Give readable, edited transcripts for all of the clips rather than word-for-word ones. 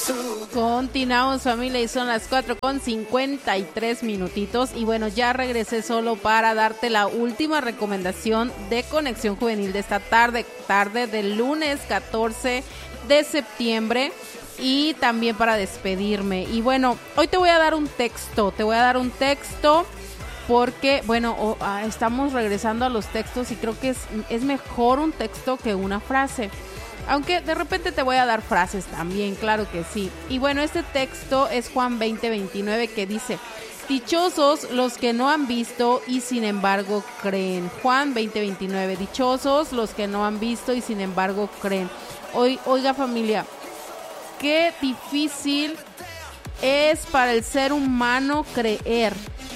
Continuamos, familia, y son las 4:53 y bueno, ya regresé solo para darte la última recomendación de Conexión Juvenil de esta tarde del lunes 14 de septiembre y también para despedirme. Y bueno, hoy te voy a dar un texto porque, bueno, estamos regresando a los textos y creo que es mejor un texto que una frase. Aunque de repente te voy a dar frases también, claro que sí. Y bueno, este texto es Juan 20:29 que dice: dichosos los que no han visto y sin embargo creen. Juan 20:29, dichosos los que no han visto y sin embargo creen. Oiga, familia, qué difícil es para el ser humano creer.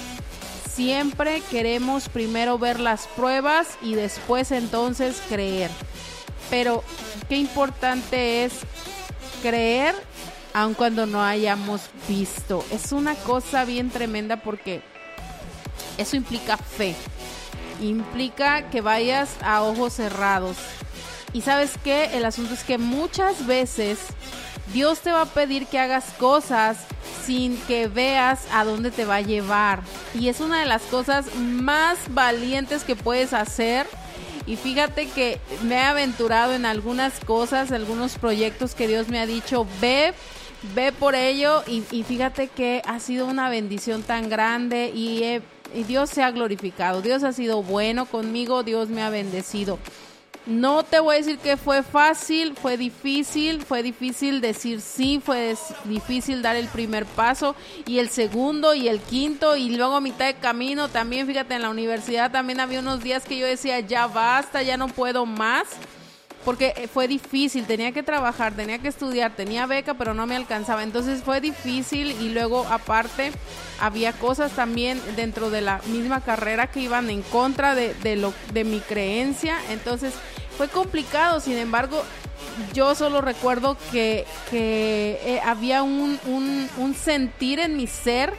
Siempre queremos primero ver las pruebas y después entonces creer. Pero qué importante es creer aun cuando no hayamos visto. Es una cosa bien tremenda porque eso implica fe. Implica que vayas a ojos cerrados. Y ¿sabes qué? El asunto es que muchas veces Dios te va a pedir que hagas cosas sin que veas a dónde te va a llevar. Y es una de las cosas más valientes que puedes hacer. Y fíjate que me he aventurado en algunas cosas, algunos proyectos que Dios me ha dicho, ve por ello. Y fíjate que ha sido una bendición tan grande y Dios se ha glorificado. Dios ha sido bueno conmigo, Dios me ha bendecido. No te voy a decir que fue fácil, fue difícil decir sí, fue difícil dar el primer paso y el segundo y el quinto y luego a mitad de camino también. Fíjate, en la universidad también había unos días que yo decía ya basta, ya no puedo más, porque fue difícil, tenía que trabajar, tenía que estudiar, tenía beca pero no me alcanzaba, entonces fue difícil. Y luego aparte había cosas también dentro de la misma carrera que iban en contra de mi creencia, entonces fue complicado. Sin embargo, yo solo recuerdo que había un sentir en mi ser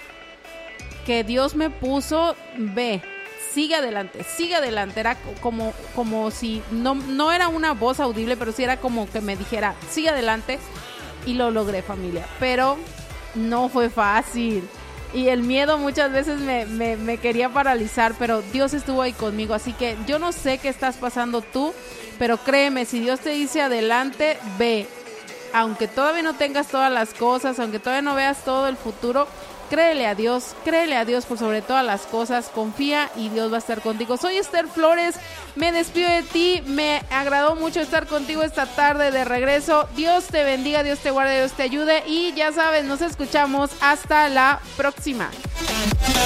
que Dios me puso, sigue adelante, era como si no era una voz audible, pero sí era como que me dijera, sigue adelante, y lo logré, familia, pero no fue fácil. Y el miedo muchas veces me quería paralizar, pero Dios estuvo ahí conmigo. Así que yo no sé qué estás pasando tú, pero créeme, si Dios te dice adelante, ve. Aunque todavía no tengas todas las cosas, aunque todavía no veas todo el futuro, créele a Dios por sobre todas las cosas, confía y Dios va a estar contigo. Soy Esther Flores, me despido de ti, me agradó mucho estar contigo esta tarde de regreso. Dios te bendiga, Dios te guarde, Dios te ayude y ya sabes, nos escuchamos hasta la próxima.